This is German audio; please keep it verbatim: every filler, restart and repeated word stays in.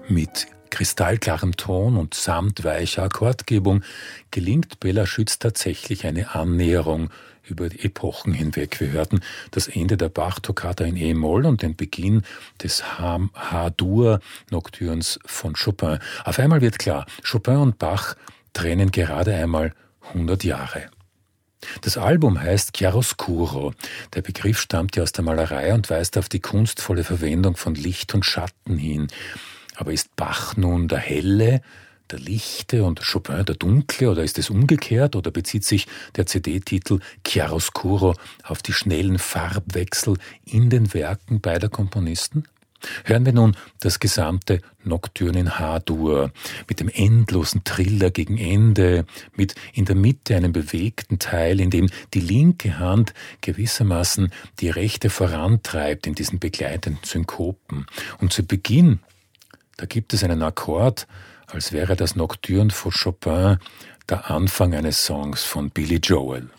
Mit kristallklarem Ton und samtweicher Akkordgebung gelingt Bela Schütz tatsächlich eine Annäherung über die Epochen hinweg. Wir hörten das Ende der Bach-Toccata in E-Moll und den Beginn des H-Dur-Nocturns von Chopin. Auf einmal wird klar, Chopin und Bach trennen gerade einmal hundert Jahre. Das Album heißt Chiaroscuro. Der Begriff stammt ja aus der Malerei und weist auf die kunstvolle Verwendung von Licht und Schatten hin. Aber ist Bach nun der Helle, der Lichte und Chopin der Dunkle, oder ist es umgekehrt, oder bezieht sich der C D-Titel Chiaroscuro auf die schnellen Farbwechsel in den Werken beider Komponisten? Hören wir nun das gesamte Nocturne in H-Dur mit dem endlosen Triller gegen Ende, mit in der Mitte einem bewegten Teil, in dem die linke Hand gewissermaßen die rechte vorantreibt in diesen begleitenden Synkopen. Und zu Beginn, da gibt es einen Akkord, als wäre das Nocturne von Chopin der Anfang eines Songs von Billy Joel.